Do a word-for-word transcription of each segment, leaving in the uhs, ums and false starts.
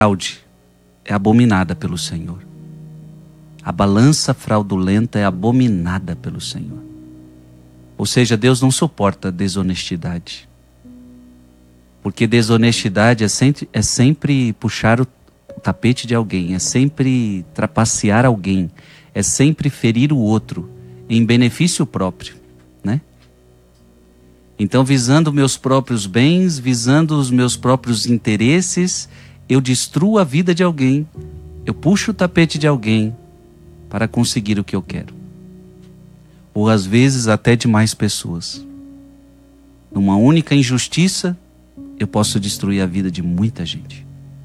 fraude é abominada pelo Senhor. A balança fraudulenta é abominada pelo Senhor. Ou seja, Deus não suporta desonestidade. Porque desonestidade é sempre, é sempre puxar o tapete de alguém, é sempre trapacear alguém, é sempre ferir o outro em benefício próprio, né? Então, visando meus próprios bens, visando os meus próprios interesses, eu destruo a vida de alguém, eu puxo o tapete de alguém para conseguir o que eu quero. Ou às vezes até de mais pessoas. Numa única injustiça, eu posso destruir a vida de muita gente.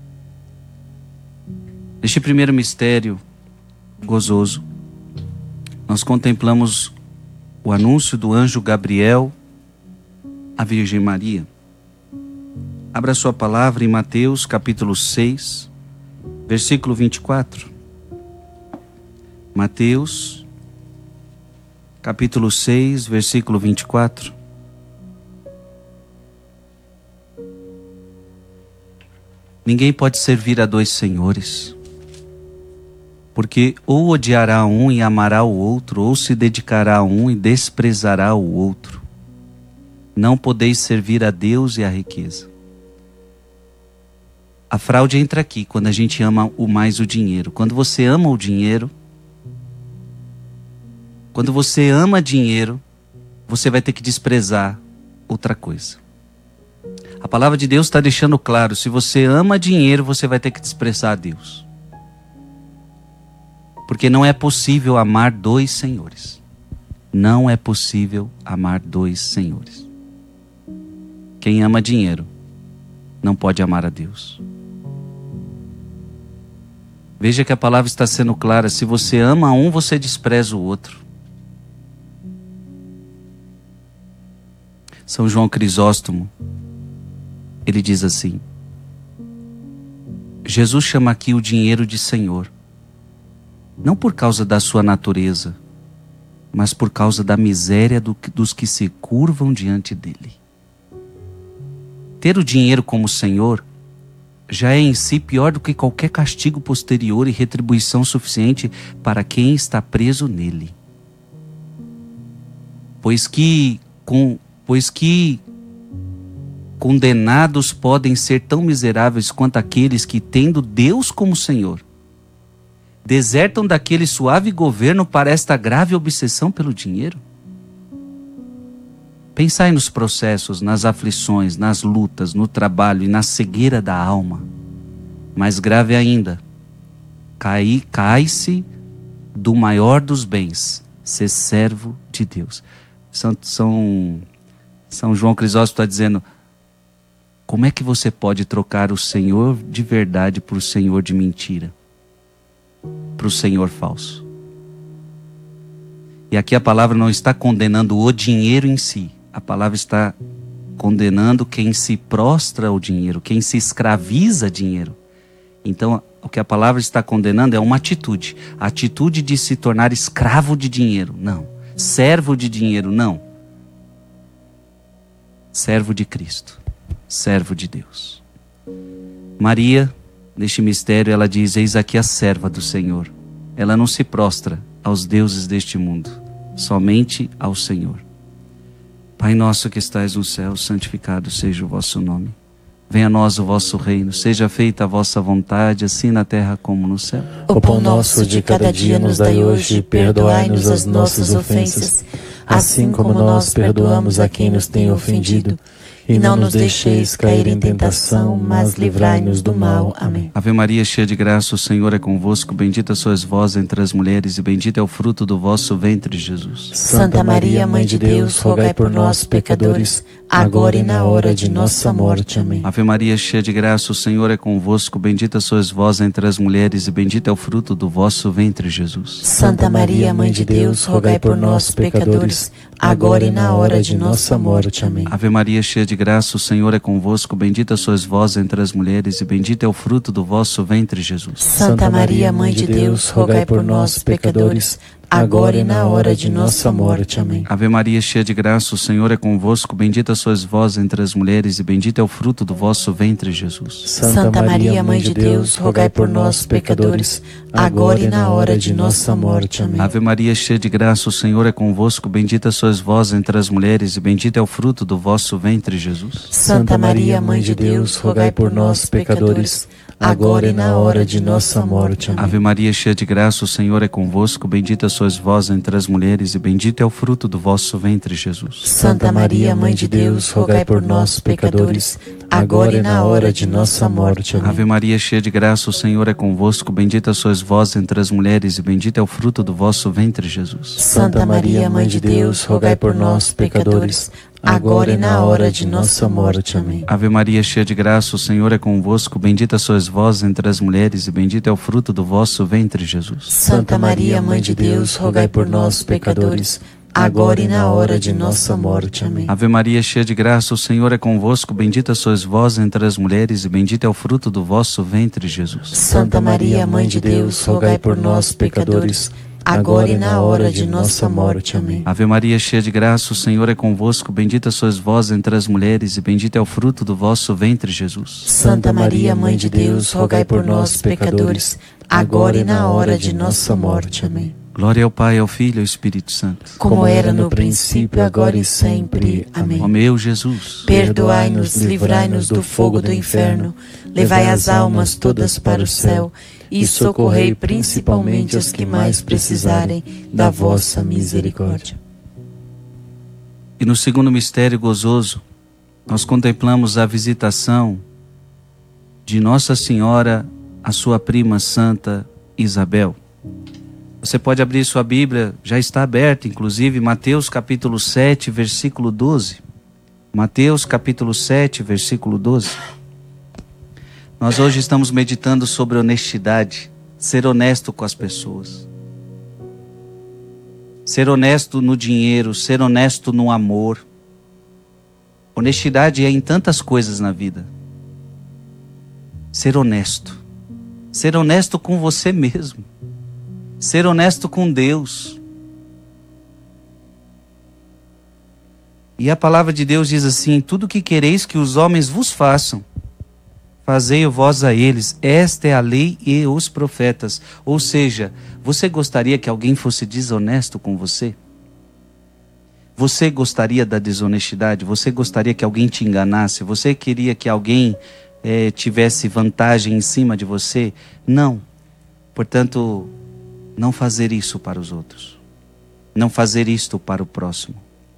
Neste primeiro mistério gozoso, nós contemplamos o anúncio do anjo Gabriel à Virgem Maria. Abra sua palavra em Mateus capítulo seis, versículo vinte e quatro. Mateus capítulo seis, versículo vinte e quatro. Ninguém pode servir a dois senhores, porque ou odiará um e amará o outro, ou se dedicará a um e desprezará o outro. Não podeis servir a Deus e à riqueza. A fraude entra aqui quando a gente ama o mais o dinheiro. Quando você ama o dinheiro, quando você ama dinheiro, você vai ter que desprezar outra coisa. A palavra de Deus está deixando claro, se você ama dinheiro, você vai ter que desprezar a Deus. Porque não é possível amar dois senhores. Não é possível amar dois senhores. Quem ama dinheiro não pode amar a Deus. Veja que a palavra está sendo clara, se você ama um, você despreza o outro. São João Crisóstomo, ele diz assim: Jesus chama aqui o dinheiro de Senhor, não por causa da sua natureza, mas por causa da miséria do, dos que se curvam diante dele. Ter o dinheiro como Senhor já é em si pior do que qualquer castigo posterior e retribuição suficiente para quem está preso nele. Pois que, com, pois que condenados podem ser tão miseráveis quanto aqueles que, tendo Deus como Senhor, desertam daquele suave governo para esta grave obsessão pelo dinheiro? Pensai nos processos, nas aflições, nas lutas, no trabalho e na cegueira da alma. Mais grave ainda, cai, cai-se do maior dos bens, ser servo de Deus. São, são, São João Crisóstomo está dizendo: como é que você pode trocar o Senhor de verdade por Senhor de mentira? Para o Senhor falso. E aqui a palavra não está condenando o dinheiro em si. A palavra está condenando quem se prostra ao dinheiro, quem se escraviza a dinheiro. Então, o que a palavra está condenando é uma atitude. A atitude de se tornar escravo de dinheiro. Não. Servo de dinheiro. Não. Servo de Cristo. Servo de Deus. Maria, neste mistério, ela diz: eis aqui a serva do Senhor. Ela não se prostra aos deuses deste mundo, somente ao Senhor. Pai nosso que estais no céu, santificado seja o vosso nome. Venha a nós o vosso reino, seja feita a vossa vontade, assim na terra como no céu. O pão nosso de cada dia nos dai hoje, perdoai-nos as nossas ofensas, assim como nós perdoamos a quem nos tem ofendido. E não nos deixeis cair em tentação, mas livrai-nos do mal. Amém. Ave Maria, cheia de graça, o Senhor é convosco. Bendita sois vós entre as mulheres, e bendito é o fruto do vosso ventre, Jesus. Santa Maria, Mãe de Deus, rogai por nós, pecadores, agora e na hora de nossa morte. Amém. Ave Maria, cheia de graça, o Senhor é convosco. Bendita sois vós entre as mulheres, e bendito é o fruto do vosso ventre, Jesus. Santa Maria, Mãe de Deus, rogai por nós, pecadores, agora e na hora de nossa morte. Amém. Ave Maria, cheia de graça, o Senhor é convosco. Bendita sois vós entre as mulheres, e bendito é o fruto do vosso ventre, Jesus. Santa Maria, Mãe de Deus, rogai por nós, pecadores, agora e na hora de nossa morte. Amém. Ave Maria, cheia de graça, o Senhor é convosco. Bendita sois vós entre as mulheres, e bendito é o fruto do vosso ventre, Jesus. Santa Maria, Mãe de Deus, rogai por nós, pecadores, agora e na hora de nossa morte. Amém. Ave Maria, cheia de graça, o Senhor é convosco. Bendita sois vós entre as mulheres, e bendito é o fruto do vosso ventre, Jesus. Santa Maria, Mãe de Deus, rogai por nós, pecadores, agora e na hora de nossa morte. Amém. Ave Maria, cheia de graça, o Senhor é convosco. Bendita sois vós entre as mulheres, e bendito é o fruto do vosso ventre, Jesus. Santa Maria, Mãe de Deus, rogai por nós, pecadores, agora e na hora de nossa morte. Amém. Ave Maria, cheia de graça, o Senhor é convosco. Bendita sois vós entre as mulheres, e bendito é o fruto do vosso ventre, Jesus. Santa Maria, Mãe de Deus, rogai por nós, pecadores, agora e na hora de nossa morte. Amém. Ave Maria, cheia de graça, o Senhor é convosco. Bendita sois vós entre as mulheres, e bendito é o fruto do vosso ventre, Jesus. Santa Maria, Mãe de Deus, rogai por nós, pecadores, agora e na hora de nossa morte. Amém. Ave Maria, cheia de graça, o Senhor é convosco. Bendita sois vós entre as mulheres, e bendito é o fruto do vosso ventre, Jesus. Santa Maria, Mãe de Deus, rogai por nós, pecadores, agora e na hora de nossa morte. Amém. Ave Maria, cheia de graça, o Senhor é convosco. Bendita sois vós entre as mulheres, e bendito é o fruto do vosso ventre, Jesus. Santa Maria, Mãe de Deus, rogai por nós, pecadores, agora e na hora de nossa morte. Amém. Glória ao Pai, ao Filho e ao Espírito Santo, como era no princípio, agora e sempre. Amém. Ó meu Jesus, perdoai-nos, livrai-nos do fogo do inferno, levai as almas todas para o céu e socorrei principalmente os que mais precisarem da vossa misericórdia. E no segundo mistério gozoso, nós contemplamos a visitação de Nossa Senhora à sua prima Santa Isabel. Você pode abrir sua Bíblia, já está aberta, inclusive, Mateus capítulo sete, versículo doze. Mateus capítulo sete, versículo doze. Nós hoje estamos meditando sobre honestidade, ser honesto com as pessoas. Ser honesto no dinheiro, ser honesto no amor. Honestidade é em tantas coisas na vida. Ser honesto. Ser honesto com você mesmo. Ser honesto com Deus. E a palavra de Deus diz assim: tudo que quereis que os homens vos façam, fazei-o vós a eles. Esta é a lei e os profetas. Ou seja, você gostaria que alguém fosse desonesto com você? Você gostaria da desonestidade? Você gostaria que alguém te enganasse? Você queria que alguém eh, tivesse vantagem em cima de você? Não. Portanto, não fazer isso para os outros. Não fazer isto para o próximo.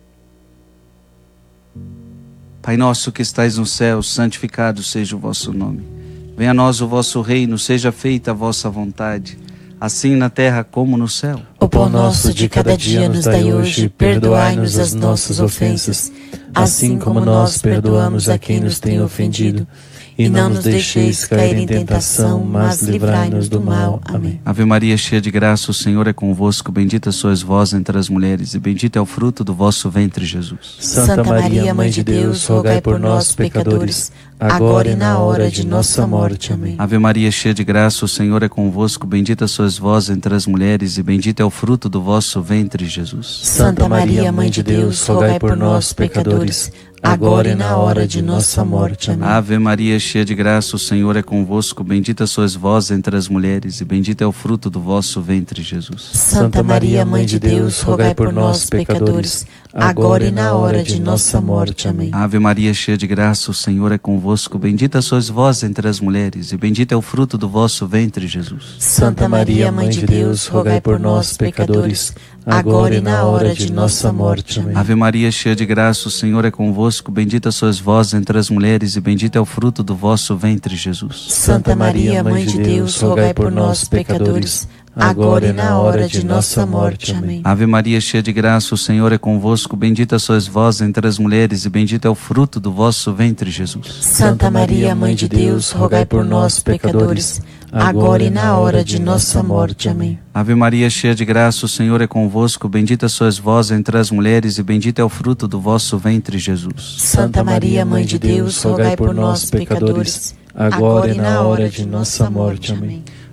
Pai nosso que estais no céu, santificado seja o vosso nome. Venha a nós o vosso reino, seja feita a vossa vontade, assim na terra como no céu. O pão nosso de cada dia nos dai hoje, perdoai-nos as nossas ofensas, assim como nós perdoamos a quem nos tem ofendido. E não nos deixeis cair em tentação, mas livrai-nos do mal. Amém. Ave Maria, cheia de graça, o Senhor é convosco. Bendita sois vós entre as mulheres, e bendito é o fruto do vosso ventre, Jesus. Santa Maria, Mãe de Deus, rogai por nós, pecadores, agora e na hora de nossa morte. Amém. Ave Maria, cheia de graça, o Senhor é convosco. Bendita sois vós entre as mulheres, e bendito é o fruto do vosso ventre, Jesus. Santa Maria, Mãe de Deus, rogai por nós, pecadores, agora e na hora de nossa morte. Amém. Ave Maria, cheia de graça, o Senhor é convosco. Bendita sois vós entre as mulheres, e bendito é o fruto do vosso ventre, Jesus. Santa Maria, Mãe de Deus, rogai por nós, pecadores, agora e na hora de nossa morte. Amém. Ave Maria, cheia de graça, o Senhor é convosco. Bendita sois vós entre as mulheres, e bendito é o fruto do vosso ventre, Jesus. Santa Maria, Mãe de Deus, rogai por nós, pecadores, agora e na hora de nossa morte. Amém. Ave Maria, cheia de graça, o Senhor é convosco. Bendita sois vós entre as mulheres, e bendito é o fruto do vosso ventre, Jesus. Santa Maria, Mãe de Deus, rogai por nós, pecadores, agora e na hora de nossa morte. Amém. Ave Maria, cheia de graça, o Senhor é convosco. Bendita sois vós entre as mulheres, e bendito é o fruto do vosso ventre, Jesus. Santa Maria, Mãe de Deus, rogai por nós, pecadores, agora e na hora de nossa morte. Amém. Ave Maria, cheia de graça, o Senhor é convosco. Bendita sois vós entre as mulheres, e bendito é o fruto do vosso ventre, Jesus. Santa Maria, Mãe de Deus, rogai por nós, pecadores, agora e na hora de nossa morte. Amém.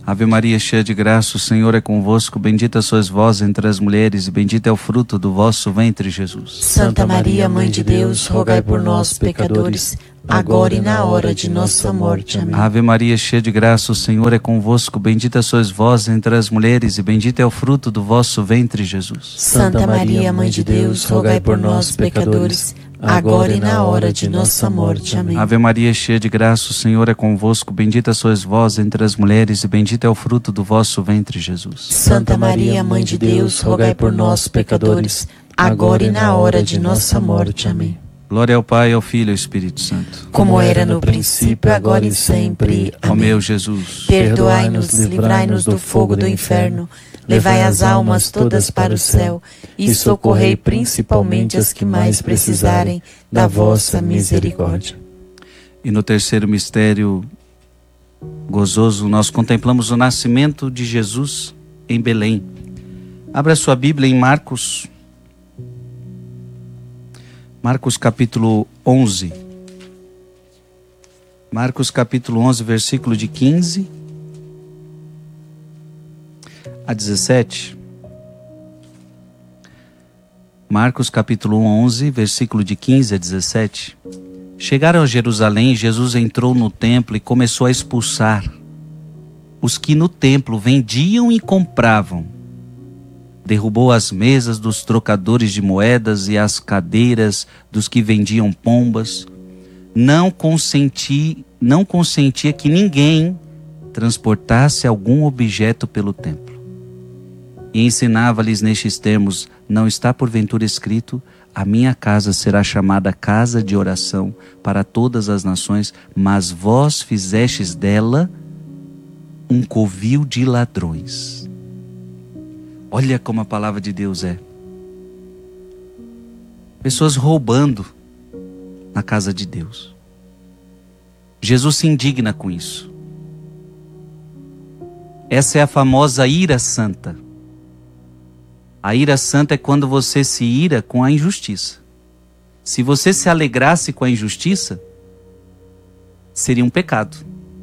Ave Maria, cheia de graça, o Senhor é convosco. Bendita sois vós entre as mulheres, e bendito é o fruto do vosso ventre, Jesus. Santa Maria, Mãe de Deus, rogai por nós, pecadores, agora e na hora de nossa morte. Amém. Ave Maria, cheia de graça, o Senhor é convosco. Bendita sois vós entre as mulheres, e bendito é o fruto do vosso ventre, Jesus. Santa Maria, Mãe de Deus, rogai por nós, pecadores, agora e na hora de nossa morte. Amém. Ave Maria, cheia de graça, o Senhor é convosco. Bendita sois vós entre as mulheres, e bendito é o fruto do vosso ventre, Jesus. Santa Maria, Mãe de Deus, rogai por nós, pecadores, agora e na hora de nossa morte. Amém. Glória ao Pai, ao Filho e ao Espírito Santo. Como era no princípio, agora e sempre. Ó Amém. meu Jesus, Perdoai-nos, livrai-nos do fogo do inferno, levai as almas todas para o céu e socorrei principalmente as que mais precisarem da vossa misericórdia. e no terceiro mistério gozoso nós contemplamos o nascimento de Jesus em Belém. Abra sua Bíblia em Marcos, Marcos capítulo onze. Marcos capítulo onze, versículo de quinze a dezessete. Marcos capítulo onze, versículo de quinze a dezessete. Chegaram a Jerusalém e Jesus entrou no templo e começou a expulsar os que no templo vendiam e compravam. Derrubou as mesas dos trocadores de moedas e as cadeiras dos que vendiam pombas. Não consenti, não consentia que ninguém transportasse algum objeto pelo templo. E ensinava-lhes nestes termos: não está porventura escrito: a minha casa será chamada casa de oração para todas as nações, mas vós fizestes dela um covil de ladrões. Olha como a palavra de Deus é. Pessoas roubando na casa de Deus. Jesus se indigna com isso. Essa é a famosa ira santa. A ira santa é quando você se ira com a injustiça. Se você se alegrasse com a injustiça, seria um pecado.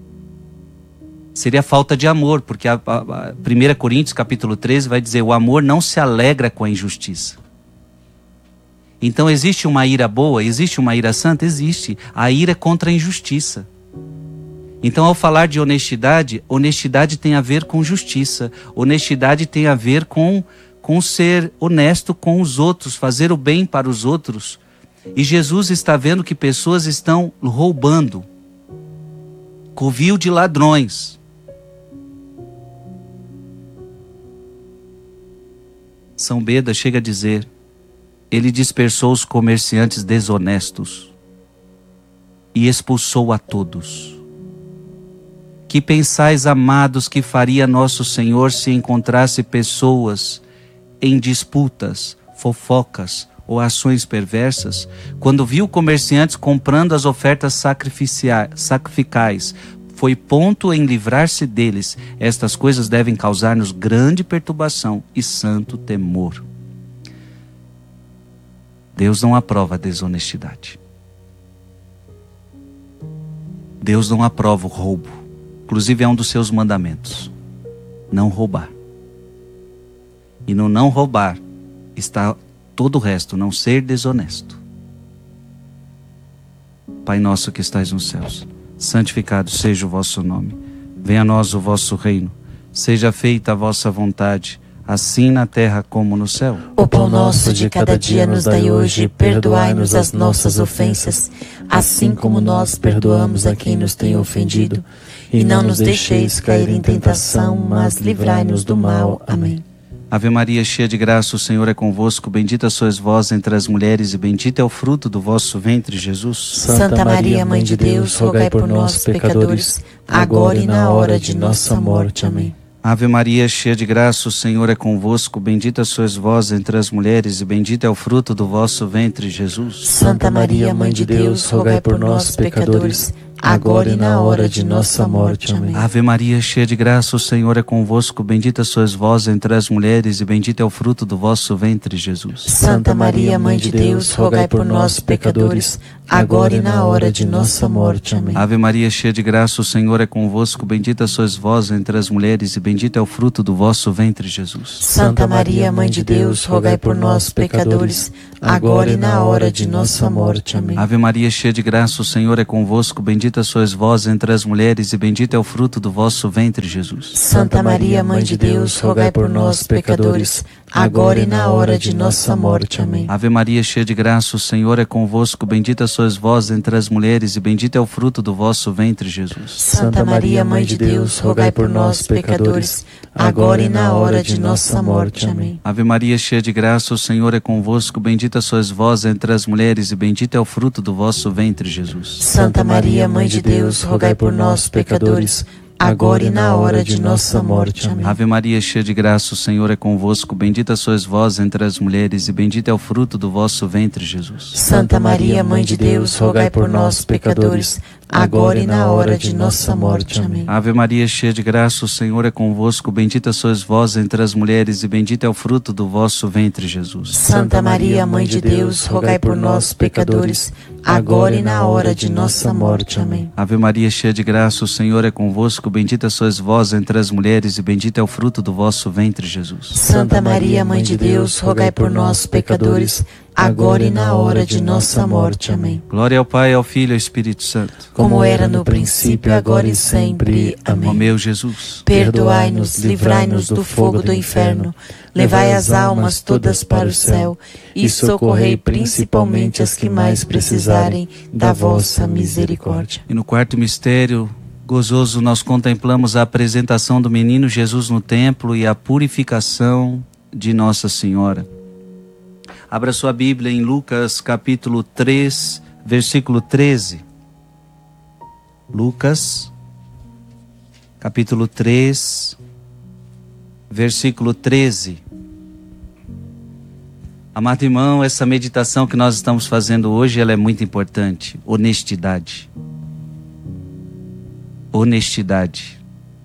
Seria falta de amor, porque a, a, a primeira Coríntios capítulo treze vai dizer: o amor não se alegra com a injustiça. Então existe uma ira boa? Existe uma ira santa? Existe. A ira é contra a injustiça. Então, ao falar de honestidade, honestidade tem a ver com justiça. Honestidade tem a ver com, com ser honesto com os outros, fazer o bem para os outros. E Jesus está vendo que pessoas estão roubando. Covil de ladrões. São Beda chega a dizer: ele dispersou os comerciantes desonestos e expulsou a todos. Que pensais, amados, que faria nosso Senhor se encontrasse pessoas em disputas, fofocas ou ações perversas? Quando viu comerciantes comprando as ofertas sacrificais, foi ponto em livrar-se deles. Estas coisas devem causar-nos grande perturbação e santo temor. Deus não aprova a desonestidade. Deus não aprova o roubo. Inclusive é um dos seus mandamentos: não roubar. E no não roubar está todo o resto: não ser desonesto. Pai nosso que estais nos céus, santificado seja o vosso nome. Venha a nós o vosso reino. Seja feita a vossa vontade, assim na terra como no céu. O pão nosso de cada dia nos dai hoje, perdoai-nos as nossas ofensas, assim como nós perdoamos a quem nos tem ofendido. E não nos deixeis cair em tentação, mas livrai-nos do mal. Amém. Ave Maria, cheia de graça, o Senhor é convosco. Bendita sois vós entre as mulheres, e bendito é o fruto do vosso ventre, Jesus. Santa Maria, Mãe de Deus, rogai por nós, pecadores, agora e na hora de nossa morte. Amém. Ave Maria, cheia de graça, o Senhor é convosco. Bendita sois vós entre as mulheres, e bendito é o fruto do vosso ventre, Jesus. Santa Maria, Mãe de Deus, rogai por nós, pecadores, agora e na hora de nossa morte. Amém. Ave Maria, cheia de graça, o Senhor é convosco. Bendita sois vós entre as mulheres, e bendito é o fruto do vosso ventre, Jesus. Santa Maria, Mãe de Deus, rogai por nós, pecadores, agora e na hora de nossa morte. Amém. Ave Maria, cheia de graça, o Senhor é convosco. Bendita sois vós entre as mulheres, e bendito é o fruto do vosso ventre, Jesus. Santa Maria, Mãe de Deus, rogai por nós, pecadores, agora e na hora de nossa morte. Amém. Ave Maria, cheia de graça, o Senhor é convosco. Bendita sois vós entre as mulheres, e bendito é o fruto do vosso ventre, Jesus. Santa Maria, Mãe de Deus, rogai por nós, pecadores, agora e na hora de nossa morte. Amém. Ave Maria, cheia de graça, o Senhor é convosco. Bendita sois vós entre as mulheres, e bendito é o fruto do vosso ventre, Jesus. Santa Maria, Mãe de Deus, rogai por nós, pecadores, agora e na hora de nossa morte. Amém. Ave Maria, cheia de graça, o Senhor é convosco. Bendita sois vós entre as mulheres, e bendito é o fruto do vosso ventre, Jesus. Santa Maria, Mãe de Deus, rogai por nós, pecadores, agora e na hora de nossa morte. Amém. Ave Maria, cheia de graça, o Senhor é convosco. Bendita sois vós entre as mulheres, e bendito é o fruto do vosso ventre, Jesus. Santa Maria, Mãe de Deus, rogai por nós, pecadores, agora e na hora de nossa morte. Amém. Ave Maria, cheia de graça, o Senhor é convosco. Bendita sois vós entre as mulheres, e bendito é o fruto do vosso ventre, Jesus. Santa Maria, Mãe de Deus, rogai por nós, pecadores, agora e na hora de nossa morte. Amém. Ave Maria, cheia de graça, o Senhor é convosco. Bendita sois vós entre as mulheres, e bendito é o fruto do vosso ventre, Jesus. Santa Maria, Mãe de Deus, rogai por nós, pecadores, agora e na hora de nossa morte. Amém. Glória ao Pai, ao Filho e ao Espírito Santo, como era no princípio, agora e sempre. Amém. Ó meu Jesus, perdoai-nos, livrai-nos do fogo do inferno, levai as almas todas para o céu e socorrei principalmente as que mais precisarem da vossa misericórdia. E no quarto mistério gozoso nós contemplamos a apresentação do menino Jesus no templo e a purificação de Nossa Senhora. Abra sua Bíblia em Lucas capítulo três, versículo treze. Lucas capítulo três, versículo treze. Amado irmão, essa meditação que nós estamos fazendo hoje, ela é muito importante. Honestidade. Honestidade.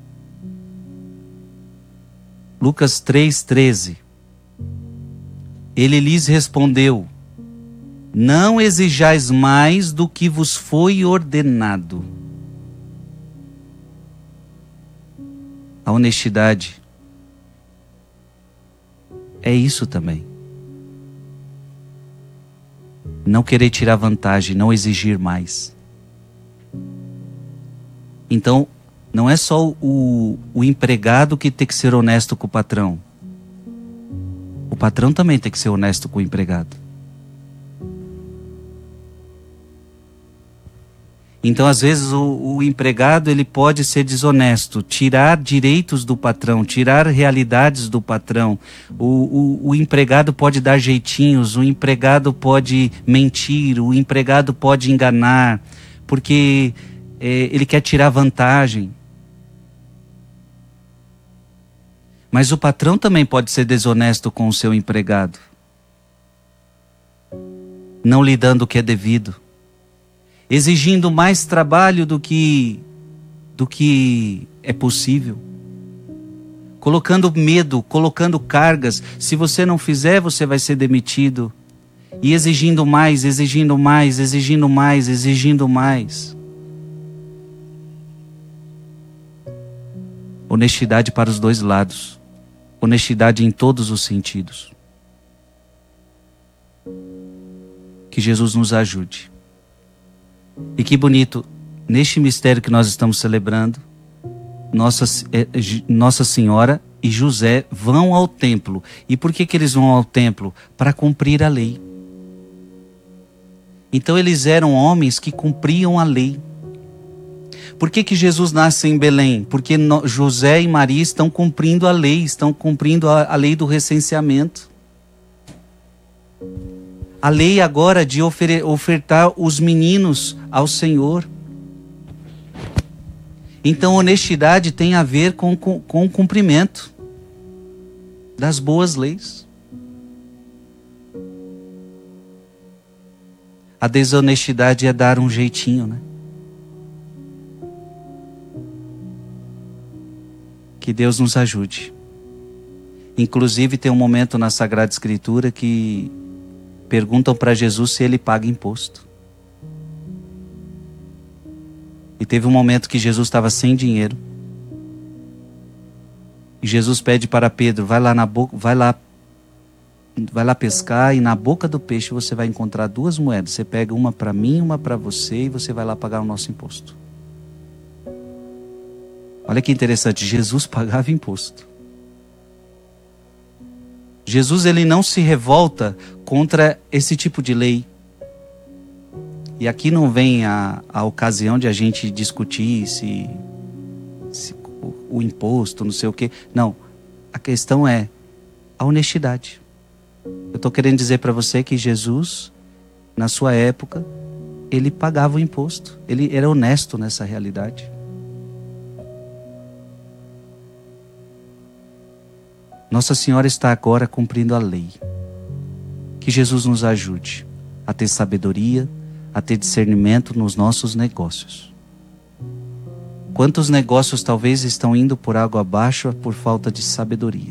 Lucas três, treze. Ele lhes respondeu: não exijais mais do que vos foi ordenado. A honestidade é isso também. Não querer tirar vantagem, não exigir mais. Então, não é só o, o empregado que tem que ser honesto com o patrão. O patrão também tem que ser honesto com o empregado. Então, às vezes, o, o empregado ele pode ser desonesto, tirar direitos do patrão, tirar realidades do patrão. O, o, o empregado pode dar jeitinhos, o empregado pode mentir, o empregado pode enganar, porque é, ele quer tirar vantagem. Mas o patrão também pode ser desonesto com o seu empregado, não lhe dando o que é devido, exigindo mais trabalho do que, do que é possível, colocando medo, colocando cargas. Se você não fizer, você vai ser demitido. E exigindo mais, exigindo mais, exigindo mais, exigindo mais. Honestidade para os dois lados. Honestidade em todos os sentidos. Que Jesus nos ajude. E que bonito, neste mistério que nós estamos celebrando, Nossa, Nossa Senhora e José vão ao templo. E por que que eles vão ao templo? Para cumprir a lei. Então eles eram homens que cumpriam a lei. Por que que Jesus nasce em Belém? Porque José e Maria estão cumprindo a lei, estão cumprindo a, a lei do recenseamento. A lei agora de ofer- ofertar os meninos ao Senhor. Então honestidade tem a ver com, com, com o cumprimento das boas leis. A desonestidade é dar um jeitinho, né? Que Deus nos ajude. Inclusive tem um momento na Sagrada Escritura que perguntam para Jesus se ele paga imposto. E teve um momento que Jesus estava sem dinheiro. E Jesus pede para Pedro, vai lá na boca, vai lá, vai lá pescar e na boca do peixe você vai encontrar duas moedas. Você pega uma para mim, uma para você e você vai lá pagar o nosso imposto. Olha que interessante, Jesus pagava imposto. Jesus, ele não se revolta contra esse tipo de lei. E aqui não vem a, a ocasião de a gente discutir se, se o, o imposto, não sei o quê. Não, a questão é a honestidade. Eu estou querendo dizer para você que Jesus, na sua época, ele pagava o imposto. Ele era honesto nessa realidade. Nossa Senhora está agora cumprindo a lei. Que Jesus nos ajude a ter sabedoria, a ter discernimento nos nossos negócios. Quantos negócios talvez estão indo por água abaixo por falta de sabedoria?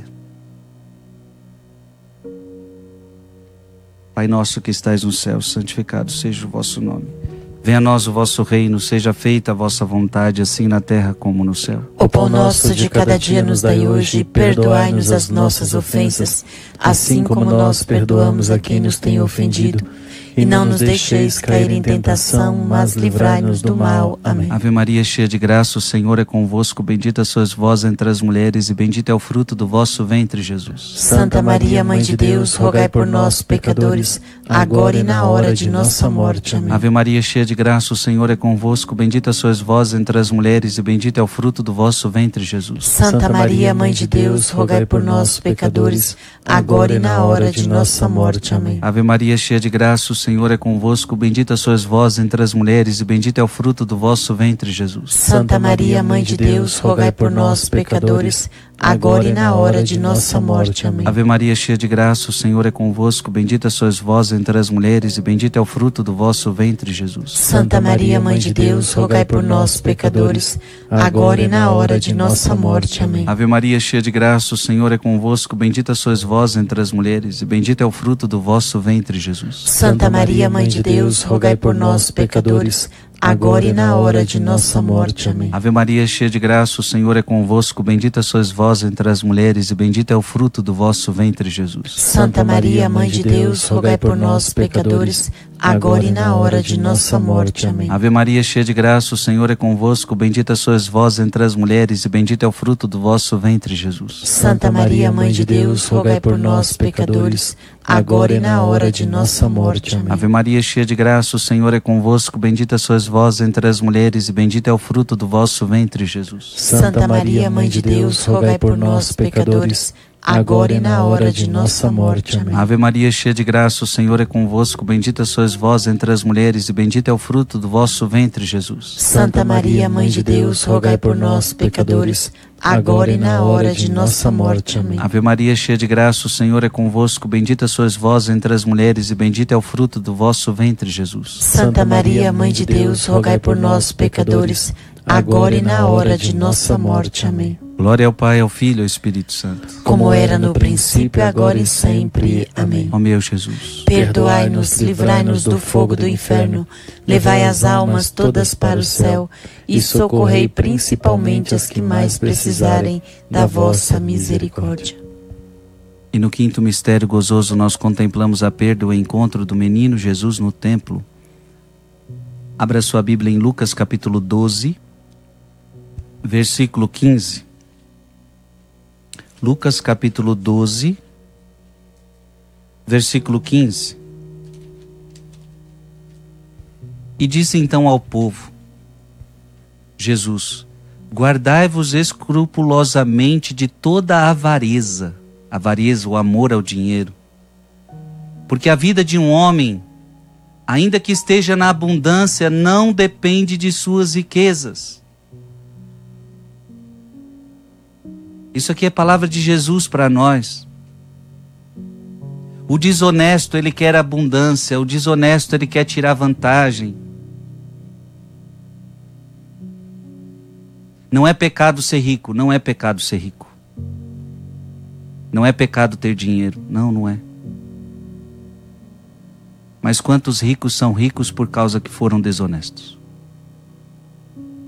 Pai nosso que estais no céu, santificado seja o vosso nome. Venha a nós o vosso reino, seja feita a vossa vontade, assim na terra como no céu. O pão nosso de cada dia nos dai hoje, e perdoai-nos as nossas ofensas, assim como nós perdoamos a quem nos tem ofendido. E não nos deixeis cair em tentação, mas livrai-nos do mal. Amém. Ave Maria, cheia de graça, o Senhor é convosco. Bendita sois vós entre as mulheres, e bendito é o fruto do vosso ventre, Jesus. Santa Maria, Mãe de Deus, rogai por nós, pecadores, agora e na hora de nossa morte. Amém. Ave Maria, cheia de graça, o Senhor é convosco. Bendita sois vós entre as mulheres, e bendito é o fruto do vosso ventre, Jesus. Santa Maria, Mãe de Deus, rogai por nós, pecadores, agora e na hora de nossa morte. Amém. Ave Maria, cheia de graça, o Senhor é convosco, bendita sois vós entre as mulheres, e bendito é o fruto do vosso ventre, Jesus. Santa Maria, Mãe de Deus, rogai por nós, pecadores, agora e na hora de nossa morte. Amém. Ave Maria, cheia de graça, o Senhor é convosco, bendita sois vós entre as mulheres, e bendito é o fruto do vosso ventre, Jesus. Santa Maria, Mãe de Deus, rogai por nós, pecadores, agora e na hora de nossa morte. Amém. Ave Maria, cheia de graça, o Senhor é convosco, bendita sois vós entre as mulheres, e bendito é o fruto do vosso ventre, Jesus. Santa Maria, Mãe de Deus, rogai por nós, pecadores, agora e na hora de nossa morte. Amém. Ave Maria, cheia de graça, o Senhor é convosco, bendita sois vós entre as mulheres, e bendito é o fruto do vosso ventre, Jesus. Santa Maria, Mãe de Deus, rogai por nós, pecadores, agora e na hora de nossa morte. Amém. Ave Maria, cheia de graça, o Senhor é convosco, bendita sois vós entre as mulheres, e bendito é o fruto do vosso ventre, Jesus. Santa Maria, Mãe de Deus, rogai por nós, pecadores, agora e na hora de nossa morte. Amém. Ave Maria, cheia de graça, o Senhor é convosco, bendita sois vós entre as mulheres, e bendito é o fruto do vosso ventre, Jesus. Santa Maria, Mãe de Deus, rogai por nós, pecadores, agora e na hora de nossa morte. Amém. Ave Maria, cheia de graça, o Senhor é convosco, bendita sois vós entre as mulheres, e bendito é o fruto do vosso ventre, Jesus. Santa Maria, Mãe de Deus, rogai por nós, pecadores, agora e na hora de nossa morte. Amém. Ave Maria, cheia de graça, o Senhor é convosco, bendita sois vós entre as mulheres, e bendito é o fruto do vosso ventre, Jesus. Santa Maria, Mãe de Deus, rogai por nós, pecadores, agora e na hora de nossa morte. Amém. Glória ao Pai, ao Filho e ao Espírito Santo. Como era no princípio, agora e sempre. Amém. Ó meu Jesus, perdoai-nos, livrai-nos do fogo do inferno, levai as almas todas para o céu e socorrei principalmente as que mais precisarem da vossa misericórdia. E no quinto mistério gozoso nós contemplamos a perda e o encontro do menino Jesus no templo. Abra sua Bíblia em Lucas capítulo doze, versículo quinze. Lucas capítulo doze, versículo quinze. E disse então ao povo, Jesus, guardai-vos escrupulosamente de toda a avareza, avareza, o amor ao dinheiro, porque a vida de um homem, ainda que esteja na abundância, não depende de suas riquezas. Isso aqui é palavra de Jesus para nós. O desonesto, ele quer abundância. O desonesto, ele quer tirar vantagem. Não é pecado ser rico. Não é pecado ser rico. Não é pecado ter dinheiro. Não, não é. Mas quantos ricos são ricos por causa que foram desonestos?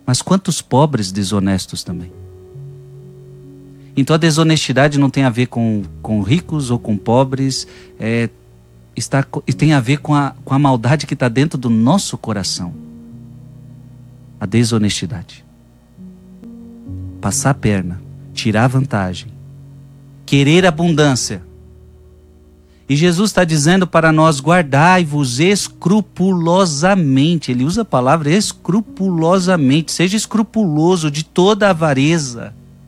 Mas quantos pobres desonestos também? Então a desonestidade não tem a ver com, com ricos ou com pobres, é, está, tem a ver com a, com a maldade que está dentro do nosso coração. A desonestidade. Passar a perna, tirar vantagem, querer abundância. E Jesus está dizendo para nós: guardai-vos escrupulosamente. Ele usa a palavra escrupulosamente. Seja escrupuloso de toda a avareza.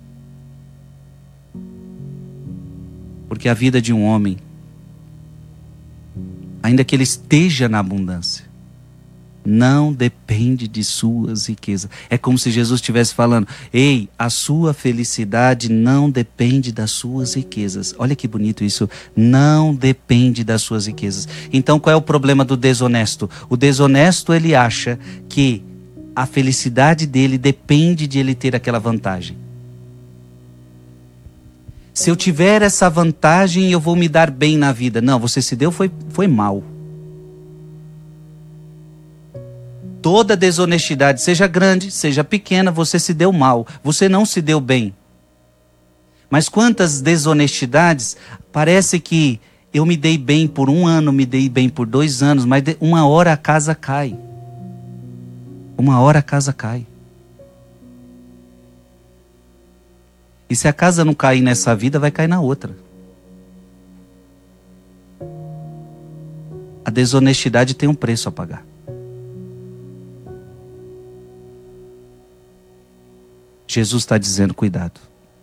Porque a vida de um homem, ainda que ele esteja na abundância, não depende de suas riquezas. É como se Jesus estivesse falando: ei, a sua felicidade não depende das suas riquezas. Olha que bonito isso. Não depende das suas riquezas. Então qual é o problema do desonesto? O desonesto, ele acha que a felicidade dele depende de ele ter aquela vantagem. Se eu tiver essa vantagem, eu vou me dar bem na vida. Não, você se deu foi, foi mal. Toda desonestidade, seja grande, seja pequena, você se deu mal. Você não se deu bem. Mas quantas desonestidades, parece que eu me dei bem por um ano, me dei bem por dois anos, mas uma hora a casa cai. Uma hora a casa cai. E se a casa não cair nessa vida, vai cair na outra. A desonestidade tem um preço a pagar. Jesus está dizendo: cuidado.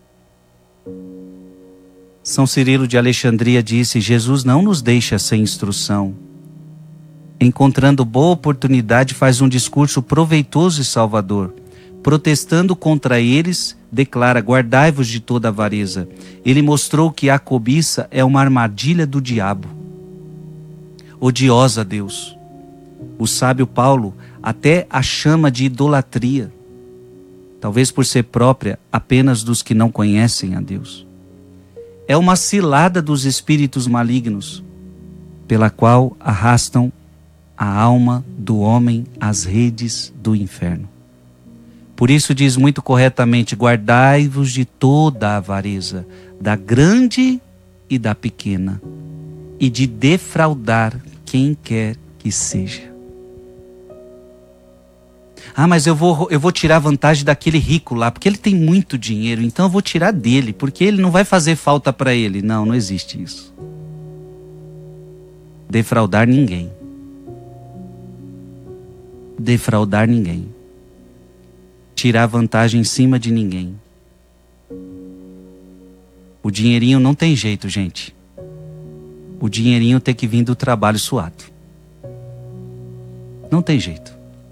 São Cirilo de Alexandria disse: Jesus não nos deixa sem instrução. Encontrando boa oportunidade, faz um discurso proveitoso e salvador. Protestando contra eles, declara: guardai-vos de toda avareza. Ele mostrou que a cobiça é uma armadilha do diabo, odiosa a Deus. O sábio Paulo até a chama de idolatria, talvez por ser própria apenas dos que não conhecem a Deus. É uma cilada dos espíritos malignos, pela qual arrastam a alma do homem às redes do inferno. Por isso diz muito corretamente: guardai-vos de toda a avareza, da grande e da pequena, e de defraudar quem quer que seja. Ah, mas eu vou, eu vou tirar vantagem daquele rico lá, porque ele tem muito dinheiro, então eu vou tirar dele, porque ele não vai fazer falta para ele. Não, não existe isso. Defraudar ninguém. Defraudar ninguém. Tirar vantagem em cima de ninguém. O dinheirinho não tem jeito, gente. O dinheirinho tem que vir do trabalho suado. Não tem jeito.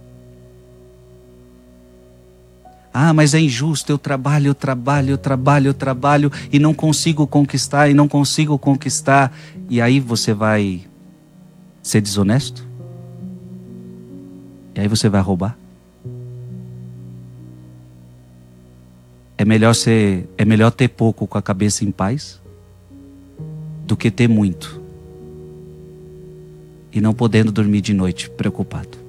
Ah, mas é injusto, eu trabalho, eu trabalho, eu trabalho, eu trabalho e não consigo conquistar, e não consigo conquistar. E aí você vai ser desonesto? E aí você vai roubar? É melhor ser, é melhor ter pouco com a cabeça em paz do que ter muito e não podendo dormir de noite preocupado.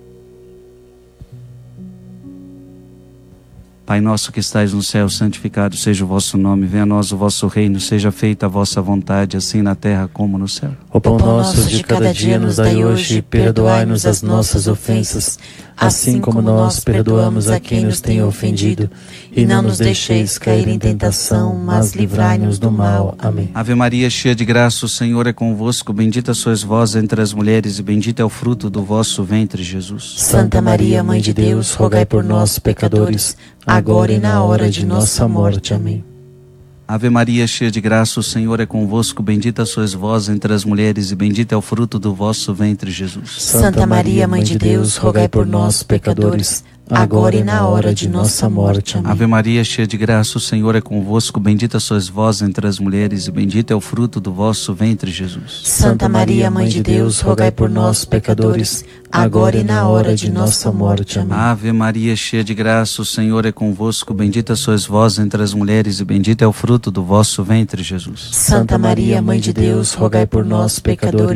Pai nosso que estais no céu, santificado seja o vosso nome. Venha a nós o vosso reino, seja feita a vossa vontade, assim na terra como no céu. O pão nosso de cada dia nos dai hoje, e perdoai-nos as nossas ofensas, assim como nós perdoamos a quem nos tem ofendido. E não nos deixeis cair em tentação, mas livrai-nos do mal. Amém. Ave Maria, cheia de graça, o Senhor é convosco. Bendita sois vós entre as mulheres, e bendito é o fruto do vosso ventre, Jesus. Santa Maria, Mãe de Deus, rogai por nós, pecadores, agora e na hora de nossa morte. Amém. Ave Maria, cheia de graça, o Senhor é convosco. Bendita sois vós entre as mulheres, e bendito é o fruto do vosso ventre, Jesus. Santa Maria, Mãe de Deus, rogai por nós, pecadores, agora e na hora de nossa morte. Amém. Ave Maria, cheia de graça, o Senhor é convosco. Bendita sois vós entre as mulheres, e bendito é o fruto do vosso ventre, Jesus. Santa Maria, Mãe de Deus, rogai por nós, pecadores, agora e na hora de nossa morte. Amém. Ave Maria, cheia de graça, o Senhor é convosco. Bendita sois vós entre as mulheres, e bendito é o fruto do vosso ventre, Jesus. Santa Maria, Mãe de Deus, rogai por nós, pecadores,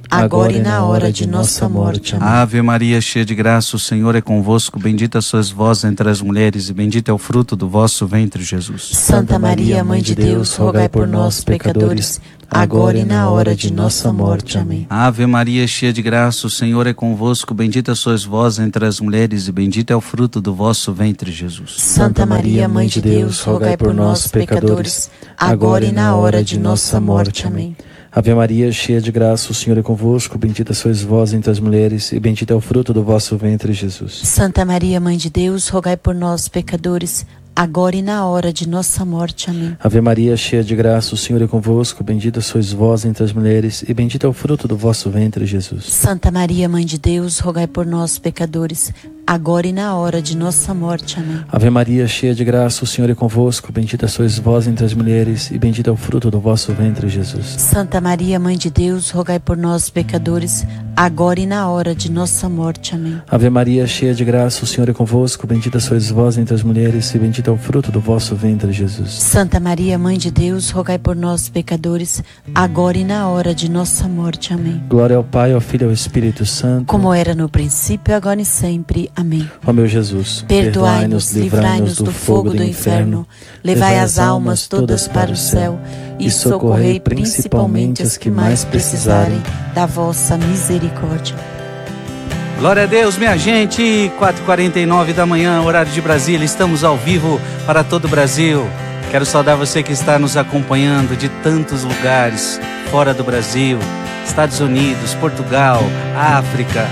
agora e na hora de nossa morte. Amém. Ave Maria, cheia de graça, o Senhor é convosco. Bendita sois vós entre as mulheres, e bendito é o fruto do vosso ventre, Jesus. Santa Maria, Mãe de Deus, rogai por nós, pecadores, agora e na hora de nossa morte. Amém. Ave Maria, cheia de graça, o Senhor é convosco. Bendita sois vós entre as mulheres, e bendito é o fruto do vosso ventre, Jesus. Santa Maria, Mãe de Deus, rogai por nós, pecadores, agora e na hora de nossa morte. Amém. Ave Maria, cheia de graça, o Senhor é convosco. Bendita sois vós entre as mulheres, e bendito é o fruto do vosso ventre, Jesus. Santa Maria, Mãe de Deus, rogai por nós, pecadores, agora e na hora de nossa morte. Amém. Ave Maria, cheia de graça, o Senhor é convosco. Bendita sois vós entre as mulheres, e bendito é o fruto do vosso ventre, Jesus. Santa Maria, Mãe de Deus, rogai por nós, pecadores, agora e na hora de nossa morte. Amém. Ave Maria, cheia de graça, o Senhor é convosco. Bendita sois vós entre as mulheres, e bendito é o fruto do vosso ventre, Jesus. Santa Maria, Mãe de Deus, rogai por nós, pecadores, agora e na hora de nossa morte. Amém. Ave Maria, cheia de graça, o Senhor é convosco. Bendita sois vós entre as mulheres, e bendito é o fruto do vosso ventre, Jesus. Santa Maria, Mãe de Deus, rogai por nós, pecadores, agora e na hora de nossa morte. Amém. Glória ao Pai, ao Filho e ao Espírito Santo, como era no princípio, agora e sempre. Amém. Ó meu Jesus, perdoai-nos, livrai-nos do fogo do inferno, levai as almas todas para o céu e socorrei principalmente as que mais precisarem da vossa misericórdia. Glória a Deus, minha gente. quatro e quarenta e nove da manhã, horário de Brasília. Estamos ao vivo para todo o Brasil. Quero saudar você que está nos acompanhando de tantos lugares fora do Brasil, Estados Unidos, Portugal, África,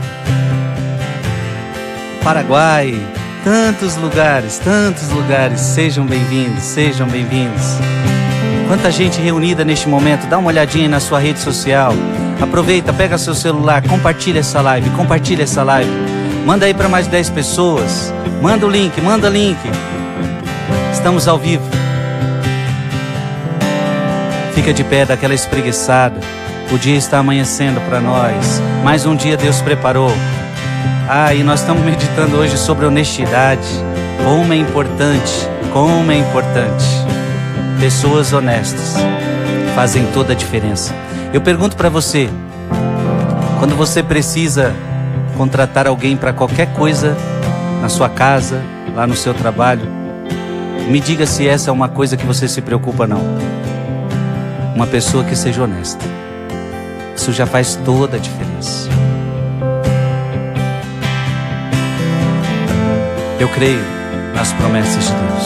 Paraguai, tantos lugares, tantos lugares. Sejam bem-vindos, sejam bem-vindos. Quanta gente reunida neste momento. Dá uma olhadinha na sua rede social. Aproveita, pega seu celular, compartilha essa live, compartilha essa live. Manda aí para mais de dez pessoas. Manda o link, manda o link. Estamos ao vivo. Fica de pé, daquela espreguiçada. O dia está amanhecendo para nós. Mais um dia Deus preparou. Ah, e nós estamos meditando hoje sobre honestidade. Como é importante, como é importante. Pessoas honestas fazem toda a diferença. Eu pergunto para você, quando você precisa contratar alguém para qualquer coisa, na sua casa, lá no seu trabalho, me diga se essa é uma coisa que você se preocupa, não. Uma pessoa que seja honesta. Isso já faz toda a diferença. Eu creio nas promessas de Deus.